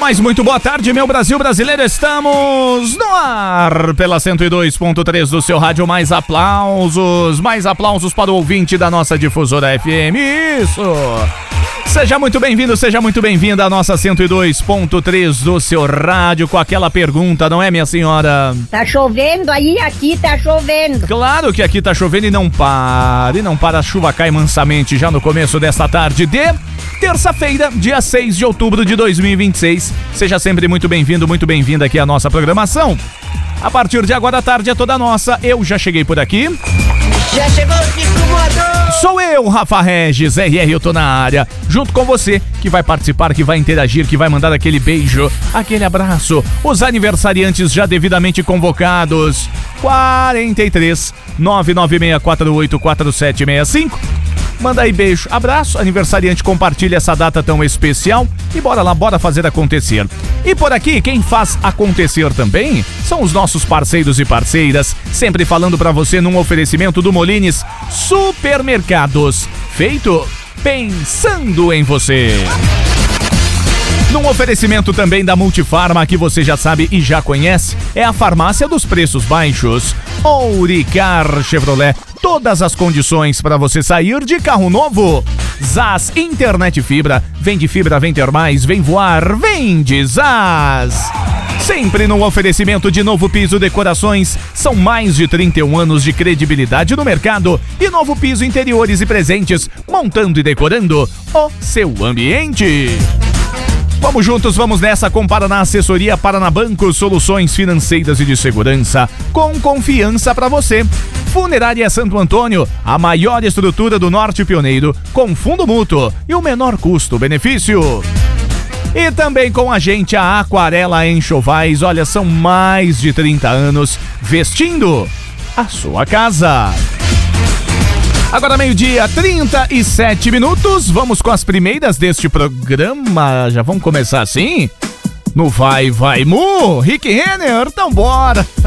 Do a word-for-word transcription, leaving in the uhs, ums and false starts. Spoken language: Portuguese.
mais muito boa tarde, meu Brasil brasileiro. Estamos no ar pela cento e dois ponto três do seu rádio. Mais aplausos, mais aplausos para o ouvinte da nossa difusora F M. Isso! Seja muito bem-vindo, seja muito bem-vinda à nossa cento e dois ponto três do seu rádio, com aquela pergunta, não é, minha senhora? Tá chovendo aí, aqui tá chovendo. Claro que aqui tá chovendo e não para, e não para, a chuva cai mansamente já no começo desta tarde de terça-feira, dia seis de outubro de dois mil e vinte e seis. Seja sempre muito bem-vindo, muito bem-vinda aqui à nossa programação. A partir de agora a tarde é toda nossa. Eu já cheguei por aqui. Já chegou o disco voador! Sou eu, Rafa Regis, R R, eu tô na área, junto com você, que vai participar, que vai interagir, que vai mandar aquele beijo, aquele abraço. Os aniversariantes já devidamente convocados. quarenta e três, nove nove seis quatro oito quatro sete seis cinco. Manda aí beijo, abraço, aniversariante, compartilha essa data tão especial e bora lá, bora fazer acontecer. E por aqui, quem faz acontecer também são os nossos parceiros e parceiras, sempre falando pra você num oferecimento do Molines Supermercados, feito pensando em você. Num oferecimento também da Multifarma, que você já sabe e já conhece, é a farmácia dos preços baixos. Ouricar Chevrolet, todas as condições para você sair de carro novo. Zaz Internet Fibra, vem de fibra, vem ter mais, vem voar, vem de Zaz. Sempre no oferecimento de Novo Piso Decorações, são mais de trinta e um anos de credibilidade no mercado. E Novo Piso Interiores e Presentes, montando e decorando o seu ambiente. Vamos juntos, vamos nessa com Paraná Assessoria Paranabanco, soluções financeiras e de segurança, com confiança para você. Funerária Santo Antônio, a maior estrutura do Norte Pioneiro, com fundo mútuo e o menor custo-benefício. E também com a gente a Aquarela Enxovais, olha, são mais de trinta anos vestindo a sua casa. Agora meio-dia, trinta e sete minutos, vamos com as primeiras deste programa. Já vamos começar assim? No Vai Vai Mu, Rick Renner, então bora!